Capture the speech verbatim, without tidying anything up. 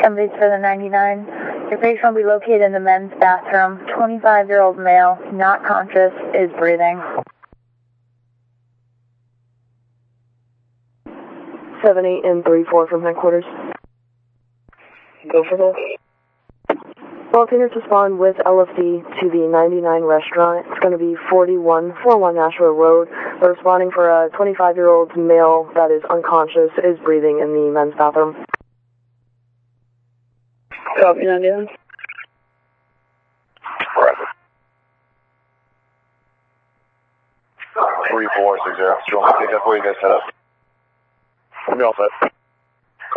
Somebody's for the ninety-nine. Your patient will be located in the men's bathroom. twenty-five-year-old male, not conscious, is breathing. seven eight and three four from headquarters. Go for those. Well, painters respond with L F D to the ninety-nine restaurant. It's going to be forty-one forty-one Nashua Road. We're responding for a twenty-five-year-old male that is unconscious, is breathing in the men's bathroom. Copy, ninety-nine. three four six zero. Do you want me to take that for you guys set up? We'll be all set.